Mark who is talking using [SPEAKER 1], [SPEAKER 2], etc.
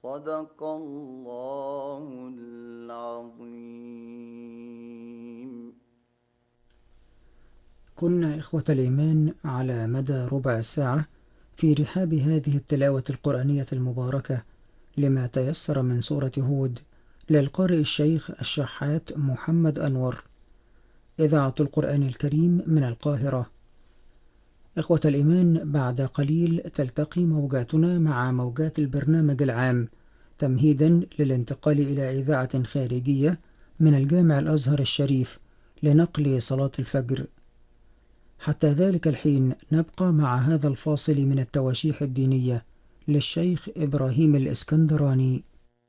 [SPEAKER 1] صدق الله العظيم.
[SPEAKER 2] كنا إخوة الإيمان على مدى ربع ساعة في رحاب هذه التلاوة القرآنية المباركة لما تيسر من سورة هود للقارئ الشيخ الشحات محمد أنور، إذاعة القرآن الكريم من القاهرة. إخوة الإيمان، بعد قليل تلتقي موجاتنا مع موجات البرنامج العام تمهيدا للانتقال إلى إذاعة خارجية من الجامع الأزهر الشريف لنقل صلاة الفجر. حتى ذلك الحين نبقى مع هذا الفاصل من التواشيح الدينية للشيخ إبراهيم الإسكندراني